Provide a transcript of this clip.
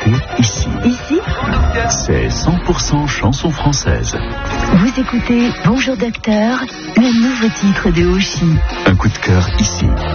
écoutez ici. Ici, C'est 100% chanson française. vous écoutez Bonjour Docteur, le nouveau titre de Oshi. Un coup de cœur ici.